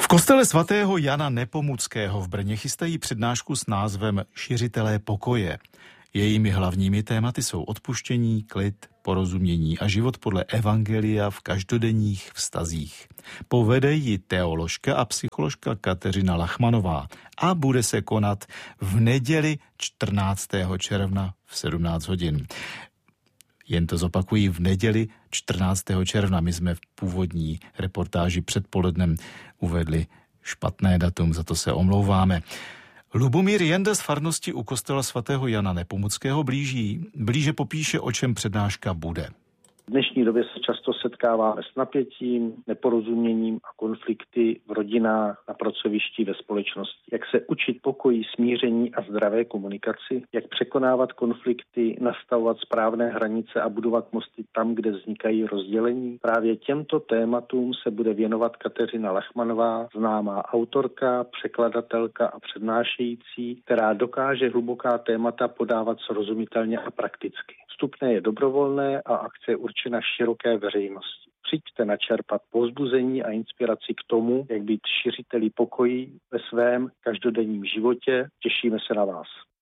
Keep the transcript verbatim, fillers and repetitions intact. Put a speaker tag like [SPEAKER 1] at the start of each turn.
[SPEAKER 1] kostele svatého Jana Nepomuckého v Brně chystají přednášku s názvem Šiřitelé pokoje. Jejími hlavními tématy jsou odpuštění, klid, porozumění a život podle evangelia v každodenních vztazích. Povede ji teoložka a psycholožka Kateřina Lachmanová a bude se konat v neděli čtrnáctého června v sedmnáct hodin. Jen to zopakují, v neděli čtrnáctého června. My jsme v původní reportáži předpolednem uvedli špatné datum, za to se omlouváme. Lubomír Jenda z farnosti u kostela svatého Jana Nepomuckého blíží, blíže popíše, o čem přednáška bude.
[SPEAKER 2] V dnešní době se často setkáváme s napětím, neporozuměním a konflikty v rodinách, na pracovišti, ve společnosti. Jak se učit pokoji, smíření a zdravé komunikaci, jak překonávat konflikty, nastavovat správné hranice a budovat mosty tam, kde vznikají rozdělení. Právě těmto tématům se bude věnovat Kateřina Lachmanová, známá autorka, překladatelka a přednášející, která dokáže hluboká témata podávat srozumitelně a prakticky. Vstupné je dobrovolné a akce je určena široké veřejnosti. Přijďte načerpat povzbuzení a inspiraci k tomu, jak být šiřiteli pokoji ve svém každodenním životě. Těšíme se na vás.